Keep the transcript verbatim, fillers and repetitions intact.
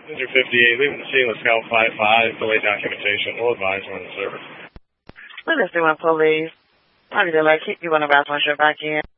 User fifty-eight, leaving the scene with Scout five five, delay documentation. We'll advise when in service. Livingston one Police. I'll be delayed. Keep you on the route once you're back in.